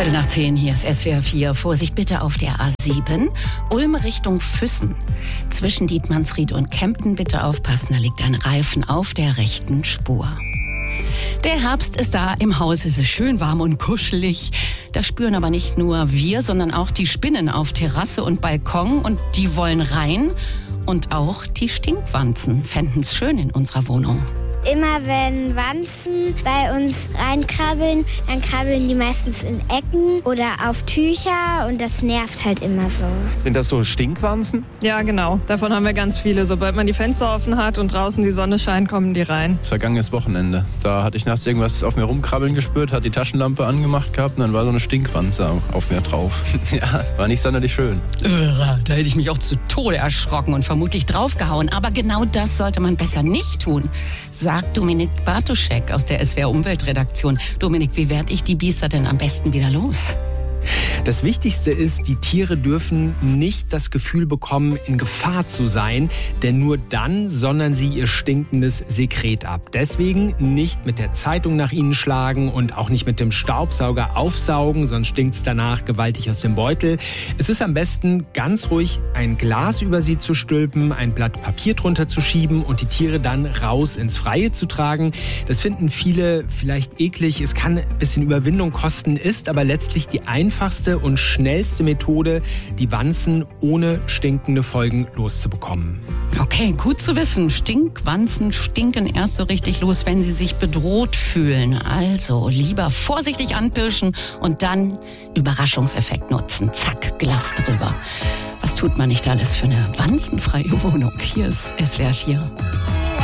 10:15, hier ist SWR 4. Vorsicht bitte auf der A7. Ulm Richtung Füssen. Zwischen Dietmannsried und Kempten bitte aufpassen, da liegt ein Reifen auf der rechten Spur. Der Herbst ist da, im Haus ist es schön warm und kuschelig. Das spüren aber nicht nur wir, sondern auch die Spinnen auf Terrasse und Balkon. Und die wollen rein. Und auch die Stinkwanzen fänden es schön in unserer Wohnung. Immer wenn Wanzen bei uns reinkrabbeln, dann krabbeln die meistens in Ecken oder auf Tücher und das nervt halt immer so. Sind das so Stinkwanzen? Ja, genau. Davon haben wir ganz viele. Sobald man die Fenster offen hat und draußen die Sonne scheint, kommen die rein. Vergangenes Wochenende. Da hatte ich nachts irgendwas auf mir rumkrabbeln gespürt, hat die Taschenlampe angemacht gehabt und dann war so eine Stinkwanze auf mir drauf. Ja, war nicht sonderlich schön. Da hätte ich mich auch zu Tode erschrocken und vermutlich draufgehauen. Aber genau das sollte man besser nicht tun, sagt Dominik Bartoschek aus der SWR Umweltredaktion. Dominik, wie werde ich die Biester denn am besten wieder los? Das Wichtigste ist, die Tiere dürfen nicht das Gefühl bekommen, in Gefahr zu sein, denn nur dann sondern sie ihr stinkendes Sekret ab. Deswegen nicht mit der Zeitung nach ihnen schlagen und auch nicht mit dem Staubsauger aufsaugen, sonst stinkt es danach gewaltig aus dem Beutel. Es ist am besten, ganz ruhig ein Glas über sie zu stülpen, ein Blatt Papier drunter zu schieben und die Tiere dann raus ins Freie zu tragen. Das finden viele vielleicht eklig, es kann ein bisschen Überwindung kosten, ist aber letztlich die einfachste und schnellste Methode, die Wanzen ohne stinkende Folgen loszubekommen. Okay, gut zu wissen. Stinkwanzen stinken erst so richtig los, wenn sie sich bedroht fühlen. Also lieber vorsichtig anpirschen und dann Überraschungseffekt nutzen. Zack, Glas drüber. Was tut man nicht alles für eine wanzenfreie Wohnung? Hier ist SWR 4.